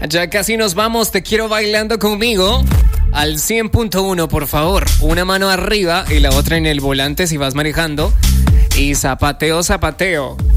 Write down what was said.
Ya casi nos vamos, te quiero bailando conmigo. Al 100.1, por favor. Una mano arriba y la otra en el volante si vas manejando. Y zapateo, zapateo.